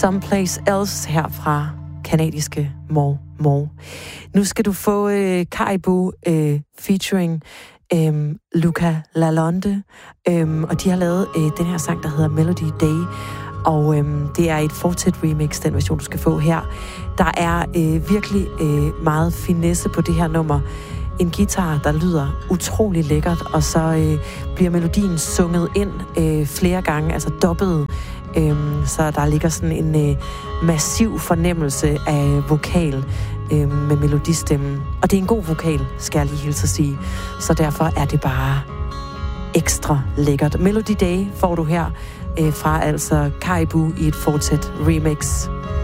Someplace Else her fra kanadiske More. Nu skal du få Caribou featuring Luca Lalonde, og de har lavet den her sang, der hedder Melody Day, og det er et fortsat remix, den version, du skal få her. Der er virkelig meget finesse på det her nummer. En guitar, der lyder utrolig lækkert, og så bliver melodien sunget ind flere gange, altså dobbelt, så der ligger sådan en massiv fornemmelse af vokal med melodistemmen. Og det er en god vokal, skal jeg lige hilse at sige. Så derfor er det bare ekstra lækkert. Melody Day får du her fra altså Caribou i et fortsat remix.